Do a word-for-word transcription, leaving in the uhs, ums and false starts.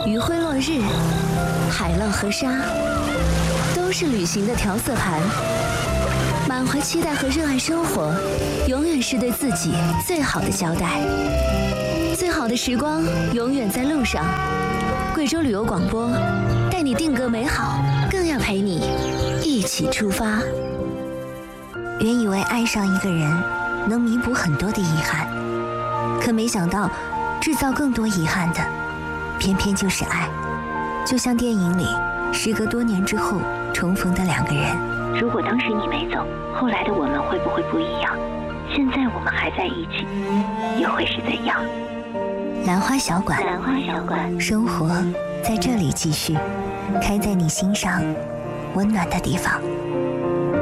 余晖落日，海浪和沙，都是旅行的调色盘。满怀期待和热爱生活，永远是对自己最好的交代。最好的时光永远在路上。贵州旅游广播，带你定格美好，更要陪你一起出发。 原以为爱上一个人能弥补很多的遗憾，可没想到制造更多遗憾的偏偏就是爱。就像电影里时隔多年之后重逢的两个人， 如果当时你没走，后来的我们会不会不一样？现在我们还在一起，又会是怎样？ 兰花小馆， 兰花小馆， 生活在这里继续，开在你心上温暖的地方。